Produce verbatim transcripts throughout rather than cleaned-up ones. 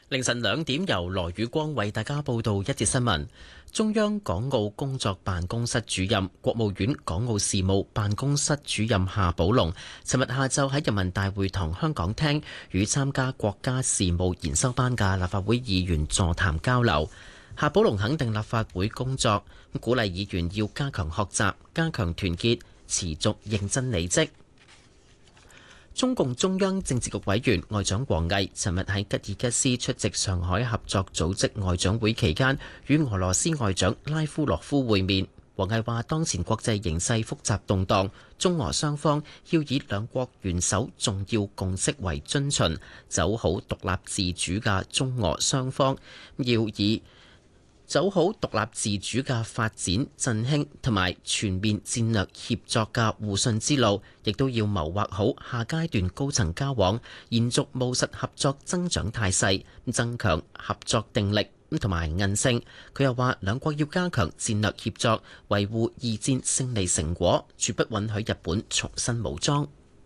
凌晨兩點，由羅宇光為大家報道一節新聞。中央港澳工作辦公室主任、國務院港澳事務辦公室主任夏寶龍，尋日下晝喺人民大會堂香港廳與參加國家事務研修班嘅立法會議員座談交流。夏寶龍肯定立法會工作，鼓勵議員要加強學習、加強團結，持續認真履職。中共中央政治局委員外長王毅尋日喺吉爾吉斯出席上海合作組織外長會期間，與俄羅斯外長拉夫羅夫會面。王毅話：當前國際形勢複雜動盪，中俄雙方要以兩國元首重要共識為遵循，走好獨立自主嘅中俄雙方要以走好獨立自主嘅發展振興同埋全面戰略協作嘅互信之路，亦都要謀劃好下階段高層交往，延續務實合作增長態勢，增強合作定力同埋韌性。佢又話，兩國要加強戰略協作，維護二戰勝利成果，絕不允許日本重新武裝。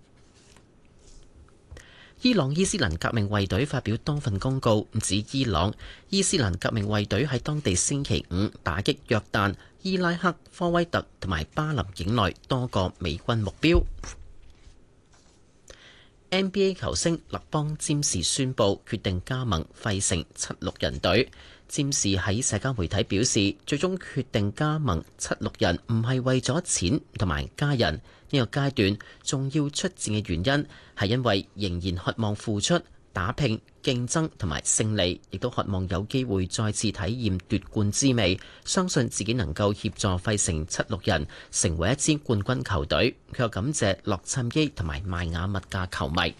伊朗伊斯蘭革命衛隊發表多份公告，指伊朗伊斯蘭革命衛隊喺當地星期五打擊約旦、伊拉克、科威特同埋巴林境內多個美軍目標。N B A 球星勒邦詹士宣布決定加盟費城七六人隊。詹士喺社交媒體表示，最終決定加盟七六人唔係為咗錢同埋家人，呢個階段仲要出戰嘅原因係因為仍然渴望付出、打拼、競爭同埋勝利，亦都渴望有機會再次體驗奪冠滋味，相信自己能夠協助費城七六人成為一支冠軍球隊。佢又感謝洛杉磯同埋邁阿密嘅球迷。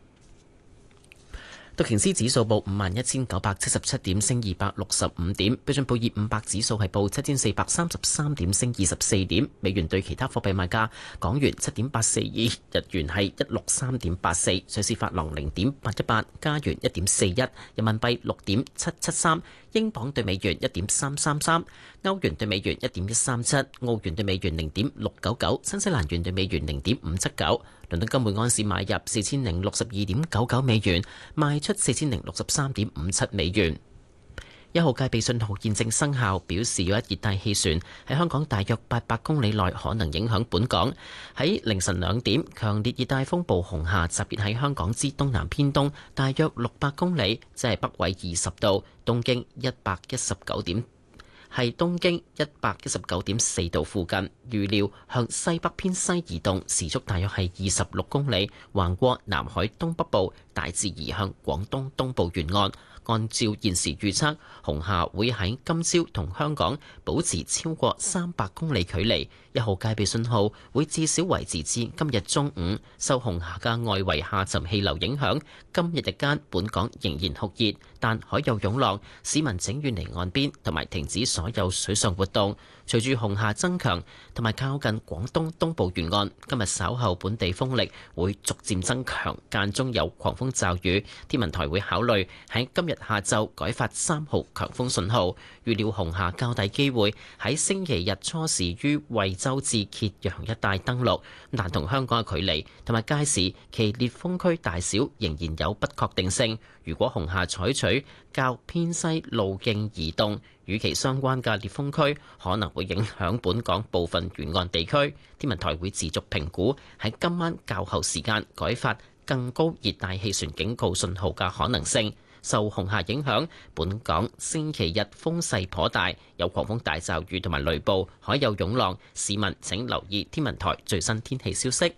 道瓊斯指數報五萬一千九百七十七點，升二百六十五點。標準普爾五百指數係報七千四百三十三點，升二十四點。美元對其他貨幣賣價：港元七點八四二，日元係一六三點八四，瑞士法郎零點八一八，加元一點四一，人民幣六點七七三，英鎊對美元一點三三三，歐元對美元一點一三七，澳元對美元零點六九九，新西蘭元對美元零點五七九。倫敦金每安士買入四千零六十二點九九美元，賣出四千零六十三點五七美元。一號戒備信號現正生效，表示有一熱帶氣旋喺香港大約八百公里內可能影響本港。喺凌晨兩點，強烈熱帶風暴紅霞集結喺香港之東南偏東大約六百公里，即係北緯二十度，東經一百一十九點。係東經一百一十九點四度附近，預料向西北偏西移動，時速大約係二十六公里，橫過南海東北部，大致移向廣東東部沿岸。按照現時預測，紅霞會喺今朝同香港保持超過三百公里距離，一號戒備信號會至少維持至今日中午。受紅霞嘅外圍下沉氣流影響，今日日間本港仍然酷熱，但海有湧浪，市民請遠離岸邊同埋停止所有水上活動。隨住紅霞增強同埋靠近廣東東部沿岸，今日稍後本地風力會逐漸增強，間中有狂風驟雨。天文台會考慮喺今日下晝改發三號強風信號。預料紅霞較大機會喺星期日初時於惠州至揭陽一帶登陸，但同香港嘅距離同埋屆時其烈風區大小仍然有不確定性。如果紅霞採取較偏西路徑移動，與其相關嘅烈風區可能會影響本港部分沿岸地區。天文台會持續評估喺今晚較後時間改發更高熱帶氣旋警告信號嘅可能性。受紅霞影響，本港星期日風勢頗大，有狂風大驟雨同埋雷暴，海有湧浪，市民請留意天文台最新天氣消息。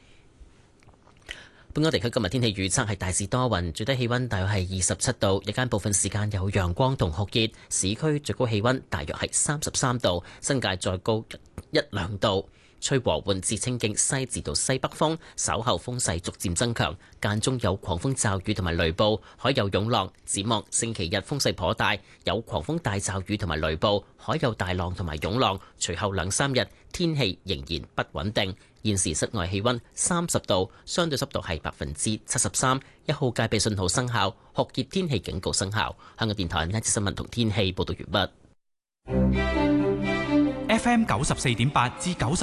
本港地區今日天氣預測係大致多雲，最低氣溫大約係二十七度，日間部分時間有陽光同酷熱，市區最高氣溫大約係三十三度，新界再高一兩度。吹和緩至清勁西至到西北風，稍後風勢逐漸增強，間中有狂風驟雨同埋雷暴，海有湧浪。展望星期日風勢頗大，有狂風大驟雨同埋雷暴，海有大浪同埋湧浪。隨後兩三日天氣仍然不穩定。現時室外氣溫三十度，相對濕度係百分之七十三，一號戒備信號生效，酷熱天氣警告生效。香港電台呢節新聞同天氣報道完畢。 F M 九十四點八至九十。